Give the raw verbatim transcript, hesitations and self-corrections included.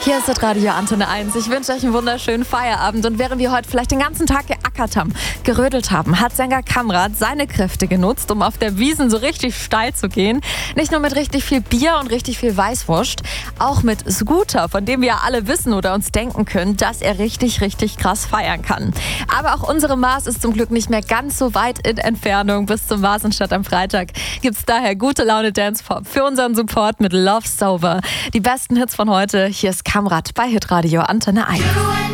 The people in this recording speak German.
Hier ist das Radio Antenne eins. Ich wünsche euch einen wunderschönen Feierabend. Und während wir heute vielleicht den ganzen Tag geackert haben, gerödelt haben, hat Sänger Kamrat seine Kräfte genutzt, um auf der Wiesn so richtig steil zu gehen. Nicht nur mit richtig viel Bier und richtig viel Weißwurst, auch mit Scooter, von dem wir ja alle wissen oder uns denken können, dass er richtig, richtig krass feiern kann. Aber auch unsere Mars ist zum Glück nicht mehr ganz so weit in Entfernung. Bis zum Marsenstadt am Freitag gibt's daher gute Laune Dance Pop für unseren Support mit Love Sober. Die besten Hits von heute. Hier ist Kamrat bei Hitradio Antenne eins.